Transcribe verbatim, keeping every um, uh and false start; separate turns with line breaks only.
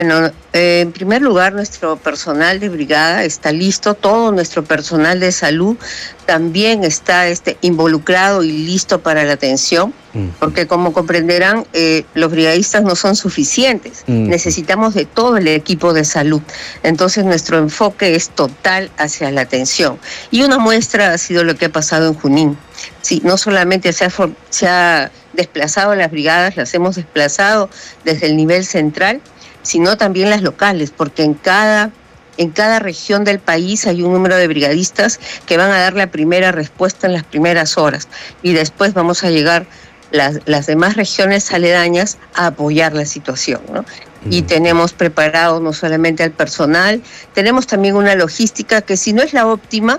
Bueno, eh, en primer lugar, nuestro personal de brigada está listo, todo nuestro personal de salud también está este, involucrado y listo para la atención,
Uh-huh.
porque como comprenderán, eh, los brigadistas no son suficientes,
Uh-huh.
necesitamos de todo el equipo de salud, entonces nuestro enfoque es total hacia la atención. Y una muestra ha sido lo que ha pasado en Junín. Sí, no solamente se ha, se ha desplazado las brigadas, las hemos desplazado desde el nivel central, sino también las locales, porque en cada, en cada región del país hay un número de brigadistas que van a dar la primera respuesta en las primeras horas y después vamos a llegar las, las demás regiones aledañas a apoyar la situación, ¿no? Y tenemos preparado no solamente al personal, tenemos también una logística que si no es la óptima,